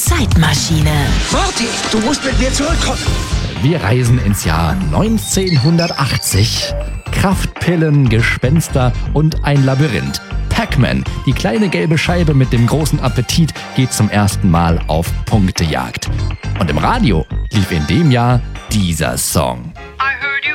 Zeitmaschine. Marty, du musst mit mir zurückkommen. Wir reisen ins Jahr 1980. Kraftpillen, Gespenster und ein Labyrinth. Pac-Man, die kleine gelbe Scheibe mit dem großen Appetit, geht zum ersten Mal auf Punktejagd. Und im Radio lief in dem Jahr dieser Song.